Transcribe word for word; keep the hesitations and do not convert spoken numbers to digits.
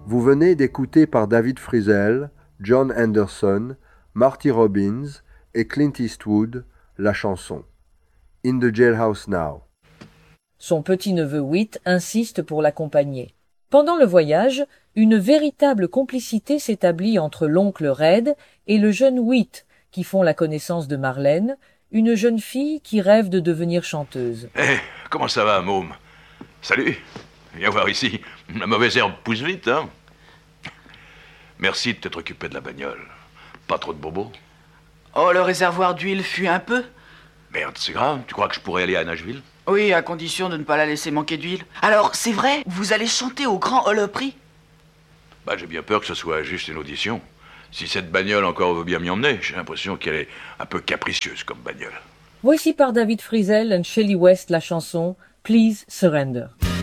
Vous venez d'écouter par David Frizzell, John Anderson, Marty Robbins et Clint Eastwood la chanson In the Jailhouse Now. Son petit-neveu Whit insiste pour l'accompagner. Pendant le voyage, une véritable complicité s'établit entre l'oncle Red et le jeune Whit, qui font la connaissance de Marlène, une jeune fille qui rêve de devenir chanteuse. Hé, hey, comment ça va, môme? Salut, viens voir ici. La mauvaise herbe pousse vite, hein? Merci de t'être occupé de la bagnole. Pas trop de bobos? Oh, le réservoir d'huile fuit un peu? Merde, c'est grave. Tu crois que je pourrais aller à Nashville? Oui, à condition de ne pas la laisser manquer d'huile. Alors, c'est vrai, vous allez chanter au Grand Ole Opry? Bah, j'ai bien peur que ce soit juste une audition. Si cette bagnole encore veut bien m'y emmener, j'ai l'impression qu'elle est un peu capricieuse comme bagnole. Voici par David Frizzell et Shelley West la chanson Please Surrender.